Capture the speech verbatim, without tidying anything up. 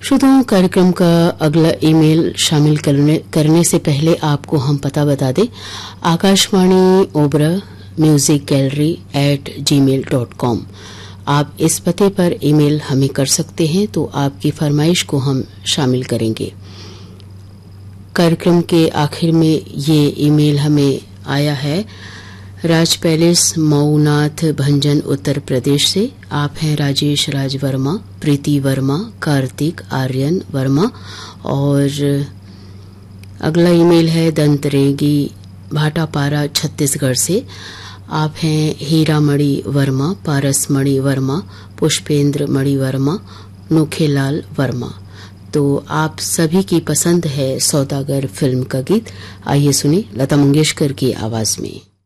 श्रोताओं, कार्यक्रम का अगला ईमेल शामिल करने, करने से पहले आपको हम पता बता दें। Akashvani Obra music gallery eight जी मेल डॉट कॉम, आप इस पते पर ईमेल हमें कर सकते हैं, तो आपकी फरमाइश को हम शामिल करेंगे। कार्यक्रम के आखिर में ये ईमेल हमें आया है राज पैलेस मऊनाथ भंजन उत्तर प्रदेश से। आप हैं राजेश राज वर्मा, प्रीति वर्मा, कार्तिक आर्यन वर्मा। और अगला ईमेल है दंतरेगी भाटापारा छत्तीसगढ़ से। आप हैं हीरामणि वर्मा, पारसमणि वर्मा, पुष्पेंद्र मणि वर्मा, नोखेलाल वर्मा। तो आप सभी की पसंद है सौदागर फिल्म का गीत। आइए सुने लता मंगेशकर की आवाज में।